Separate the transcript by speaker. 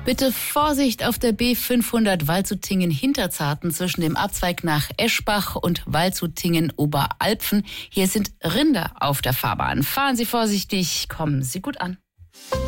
Speaker 1: Bitte Vorsicht auf der B500 Waldshutingen-Hinterzarten zwischen dem Abzweig nach Eschbach und Waldshutingen-Oberalpfen. Hier sind Rinder auf der Fahrbahn. Fahren Sie vorsichtig, kommen Sie gut an.